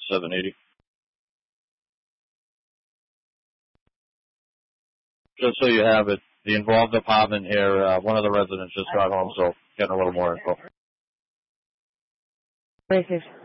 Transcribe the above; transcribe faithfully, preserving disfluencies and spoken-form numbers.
seven eighty. Just so you have it, the involved apartment here, uh, one of the residents just got home, so getting a little more info. twenty-six.